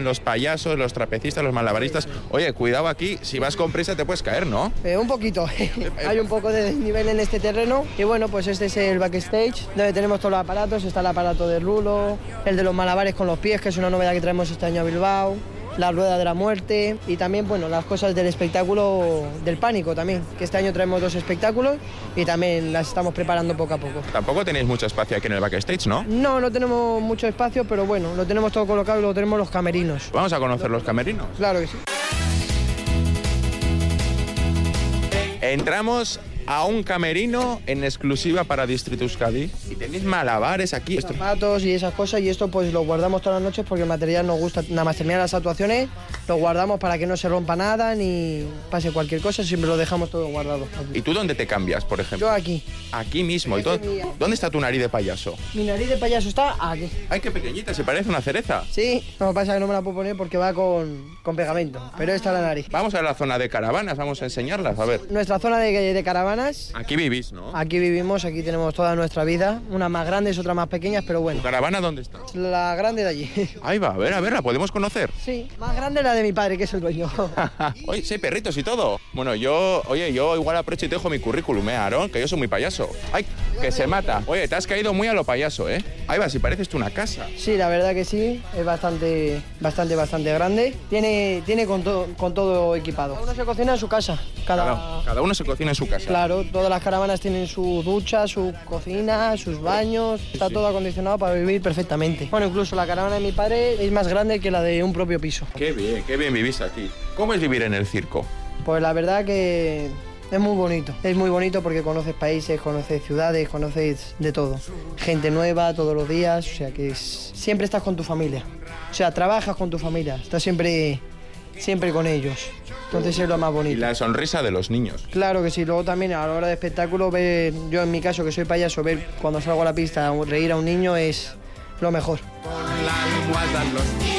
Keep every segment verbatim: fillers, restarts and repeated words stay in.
los payasos, los trapecistas, los malabaristas. Oye, cuidado aquí, si vas con prisa te puedes caer, ¿no? Eh, un poquito, hay un poco de desnivel en este terreno y bueno, pues este es el backstage, donde tenemos todos los aparatos, está el aparato de rulo, el de los malabares con los pies, que es una novedad que traemos este año a Bilbao, la rueda de la muerte y también, bueno, las cosas del espectáculo del pánico también, que este año traemos dos espectáculos y también las estamos preparando poco a poco. Tampoco tenéis mucho espacio aquí en el backstage, ¿no? No, no tenemos mucho espacio, pero bueno, lo tenemos todo colocado y lo tenemos los camerinos. Vamos a conocer los camerinos. Claro que sí. Entramos a un camerino en exclusiva para Distrito Euskadi y tenéis malabares aquí. Zapatos y esas cosas y esto pues lo guardamos todas las noches porque el material nos gusta, nada más terminar las actuaciones, lo guardamos para que no se rompa nada ni pase cualquier cosa, siempre lo dejamos todo guardado aquí. ¿Y tú dónde te cambias, por ejemplo? Yo aquí. Aquí mismo. ¿Y dónde, ¿Dónde está tu nariz de payaso? Mi nariz de payaso está aquí. Ay, qué pequeñita, se parece una cereza. Sí, no pasa que no me la puedo poner porque va con, con pegamento, pero esta es la nariz. Vamos a la zona de caravanas, vamos a enseñarlas, a ver. Nuestra zona de, de caravanas. Aquí vivís, ¿no? Aquí vivimos, aquí tenemos toda nuestra vida, unas más grandes, otras más pequeñas, pero bueno. ¿Tu caravana dónde está? La grande de allí. Ahí va, a ver, a ver, ¿la podemos conocer? Sí, más grande la de mi padre, que es el dueño. Oye, sí, perritos y todo. Bueno, yo, oye, yo igual aprovecho y te dejo mi currículum, ¿eh, Aarón? Que yo soy muy payaso. Ay, que se mata. Oye, te has caído muy a lo payaso, ¿eh? Ahí va, si pareces tú una casa. Sí, la verdad que sí, es bastante, bastante, bastante grande. Tiene, tiene con, to, con todo equipado. Cada uno se cocina en su casa. Cada... Cada, cada uno se cocina en su casa. Claro, todas las caravanas tienen su ducha, su cocina, sus baños. Está sí. todo acondicionado para vivir perfectamente. Bueno, incluso la caravana de mi padre es más grande que la de un propio piso. Qué bien, qué bien vivís aquí. ¿Cómo es vivir en el circo? Pues la verdad que es muy bonito. Es muy bonito porque conoces países, conoces ciudades, conoces de todo. Gente nueva todos los días, o sea que es... siempre estás con tu familia. O sea, trabajas con tu familia, estás siempre, siempre con ellos. Entonces es lo más bonito. Y la sonrisa de los niños. Claro que sí, luego también a la hora de espectáculo, ver, yo en mi caso que soy payaso, ver cuando salgo a la pista reír a un niño es lo mejor. Con la almohada en los pies.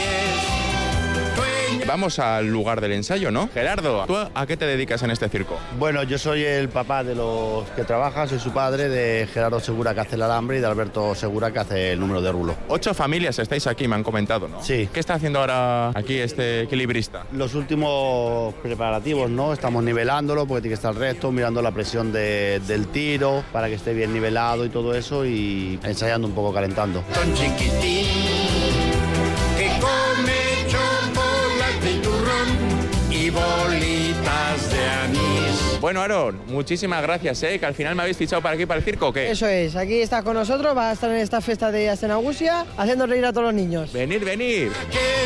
Vamos al lugar del ensayo, ¿no? Gerardo, ¿tú a qué te dedicas en este circo? Bueno, yo soy el papá de los que trabajan, soy su padre, de Gerardo Segura, que hace el alambre, y de Alberto Segura, que hace el número de rulo. Ocho familias estáis aquí, me han comentado, ¿no? Sí. ¿Qué está haciendo ahora aquí este equilibrista? Los últimos preparativos, ¿no? Estamos nivelándolo porque tiene que estar recto, mirando la presión de, del tiro para que esté bien nivelado y todo eso, y ensayando un poco, calentando. Ton chiquitín que come y bolitas de anís. Bueno, Aarón, muchísimas gracias, ¿eh? Que al final me habéis fichado para aquí, para el circo, ¿o qué? Eso es, aquí estás con nosotros, vas a estar en esta fiesta de Astenagusia haciendo reír a todos los niños. Venir, venir.